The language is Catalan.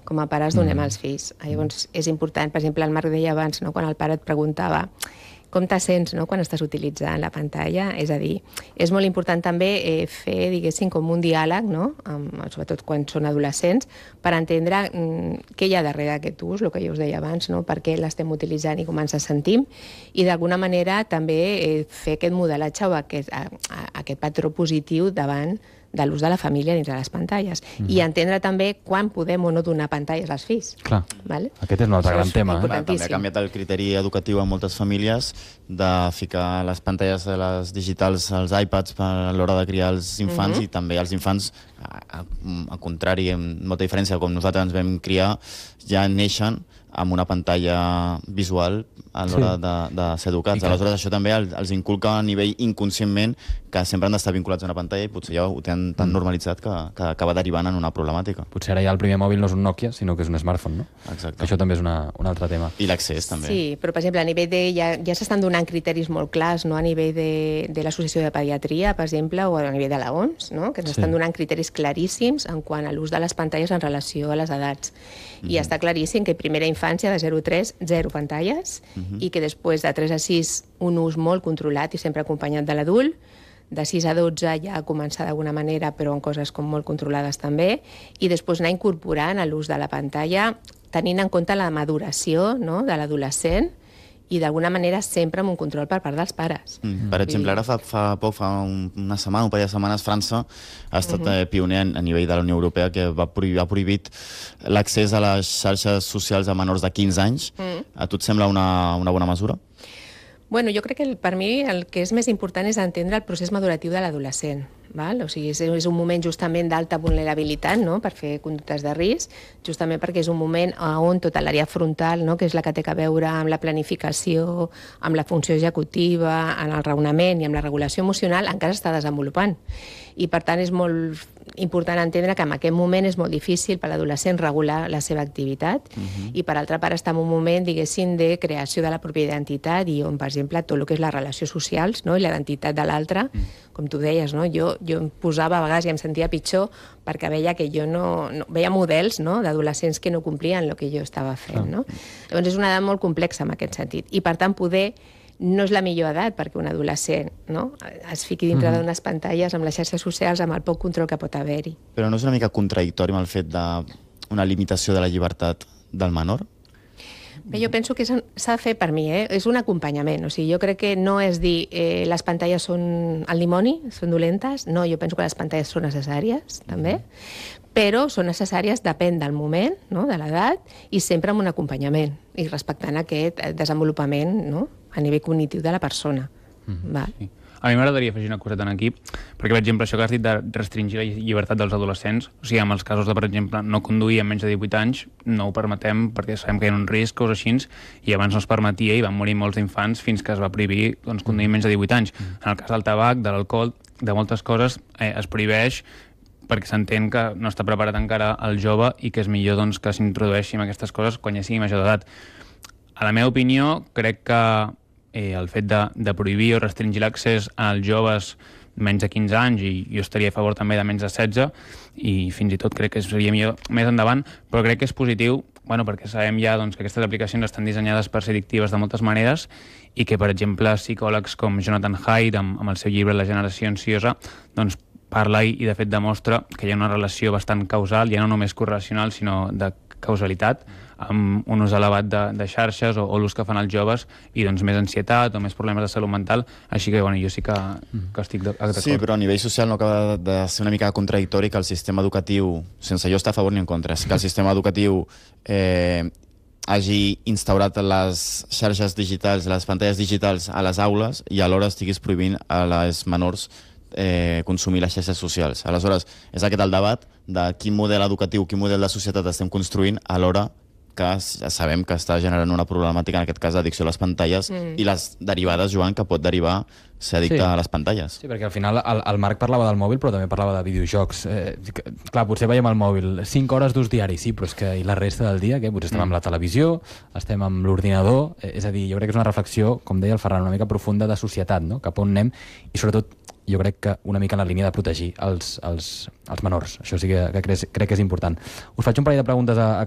com a pares donem als fills. Llavors, és important, per exemple, el Marc deia abans, no? Quan el pare et preguntava com te sents, no?, quan estàs utilitzant la pantalla. És a dir, és molt important també fer, diguéssim, com un diàleg, no?, sobretot quan són adolescents, per entendre què hi ha darrere d'aquest ús, el que jo us deia abans, no?, per què l'estem utilitzant i com ens sentim, i d'alguna manera també fer aquest modelatge o aquest patró positiu davant de l'ús de la família dins de les pantalles. I entendre també quan podem o no donar pantalles als fills. Clar, aquest és un altre gran tema. També ha canviat el criteri educatiu en moltes famílies de ficar les pantalles de les digitals als iPads a l'hora de criar els infants, i també els infants, al contrari, amb molta diferència, com nosaltres ens vam criar, ja neixen amb una pantalla visual a l'hora de ser educats. Aleshores, això també els inculca a nivell inconscientment que sempre han d'estar vinculats a una pantalla, i potser ja ho tenen tan normalitzat que acaba derivant en una problemàtica. Potser ara ja el primer mòbil no és un Nokia, sinó que és un smartphone, no? Exacte. Això també és un altre tema. I l'accés, també. Sí, però, per exemple, a nivell de... Ja s'estan donant criteris molt clars, no?, a nivell de l'Associació de Pediatria, per exemple, o a nivell de la OMS, no?, que ens estan donant criteris claríssims en quant a l'ús de les pantalles en relació a les edats. I està claríssim que primera infància, de 0 a 3, 0 pantalles, i que després de 3 a 6 un ús molt controlat i sempre acompanyat de l'adult, de 6 a 12 ja començar d'alguna manera, però en coses com molt controlades també, i després anar incorporant l'ús de la pantalla, tenint en compte la maduració, no?, de l'adolescent, i d'alguna manera sempre amb un control per part dels pares. Per exemple, ara fa una setmana, un parell de setmanes, França ha estat pioner a nivell de la Unió Europea, que ha prohibit l'accés a les xarxes socials a menors de 15 anys. A tu et sembla una bona mesura? Bueno, jo crec que per mi el que és més important és entendre el procés maduratiu de l'adolescent. O sigui, és un moment justament d'alta vulnerabilitat, no?, per fer conductes de risc, justament perquè és un moment on tota l'àrea frontal, no?, que és la que té a veure amb la planificació, amb la funció executiva, en el raonament i amb la regulació emocional, encara està desenvolupant. I, per tant, és molt important entendre que en aquest moment és molt difícil per l'adolescent regular la seva activitat, i, per altra part, està en un moment, diguéssim, de creació de la pròpia identitat, i on, per exemple, tot el que és les relacions socials, no?, i la identitat de l'altre, com tu deies, no?, jo em posava a vegades i em sentia pitjor perquè veia que jo no veia models, no?, d'adolescents que no complien el que jo estava fent, no? Llavors és una edat molt complexa en aquest sentit, i per tant poder no és la millor edat perquè un adolescent, no?, es fiqui dintre d'unes pantalles amb les xarxes socials, amb el poc control que pot haver-hi. Però no és una mica contradictori amb el fet d'una limitació de la llibertat del menor? Bé, jo penso que s'ha de fer, per mi, és un acompanyament. O sigui, jo crec que no és dir les pantalles són el dimoni, són dolentes. No, jo penso que les pantalles són necessàries, també, però són necessàries, depèn del moment, no?, de l'edat, i sempre amb un acompanyament, i respectant aquest desenvolupament, no?, a nivell cognitiu de la persona. Sí. A mi m'agradaria afegir una coseta en aquí, perquè, per exemple, això que has dit de restringir la llibertat dels adolescents, o sigui, en els casos de, per exemple, no conduir amb menys de 18 anys, no ho permetem perquè sabem que hi ha uns riscos així, i abans no es permetia i van morir molts infants fins que es va prohibir conduir menys de 18 anys. En el cas del tabac, de l'alcohol, de moltes coses, es prohibeix perquè s'entén que no està preparat encara el jove i que és millor que s'introdueixi en aquestes coses quan ja sigui major d'edat. A la meva opinió, crec que el fet de prohibir o restringir l'accés als joves menys de 15 anys, i jo estaria a favor també de menys de 16, i fins i tot crec que seria millor més endavant, però crec que és positiu, perquè sabem ja que aquestes aplicacions estan dissenyades per ser addictives de moltes maneres, i que, per exemple, psicòlegs com Jonathan Haidt, amb el seu llibre La generació ansiosa, parla i de fet demostra que hi ha una relació bastant causal, ja no només correlacional, sinó de causalitat, amb un ús elevat de xarxes o l'ús que fan els joves, i més ansietat o més problemes de salut mental. Així que jo sí que estic d'acord. Sí, però a nivell social no acaba de ser una mica contradictori que el sistema educatiu, sense jo estar a favor ni en contra, que el sistema educatiu hagi instaurat les xarxes digitals, les pantalles digitals a les aules, i alhora estiguis prohibint a les menors consumir les xarxes socials. Aleshores, és aquest el debat de quin model educatiu, quin model de societat estem construint, alhora que ja sabem que està generant una problemàtica, en aquest cas d'addicció a les pantalles, i les derivades, Joan, que pot derivar ser addicte a les pantalles. Sí, perquè al final el Marc parlava del mòbil, però també parlava de videojocs. Clar, potser veiem el mòbil 5 hores d'ús diari, sí, però és que i la resta del dia, què? Potser estem amb la televisió, estem amb l'ordinador, és a dir, jo crec que és una reflexió, com deia el Ferran, una mica profunda de societat, no?, cap on anem, i sobretot jo crec que una mica en la línia de protegir els menors. Això sí que crec que és important. Us faig un parell de preguntes a